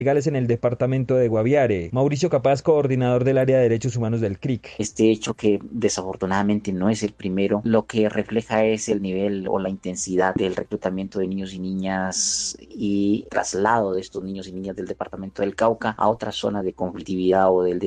legales en el departamento de Guaviare. Mauricio Capaz, coordinador del área de derechos humanos del CRIC. Este hecho, que desafortunadamente no es el primero, lo que refleja es el nivel o la intensidad del reclutamiento de niños y niñas y traslado de estos niños y niñas del departamento del Cauca a otras zonas de conflictividad o del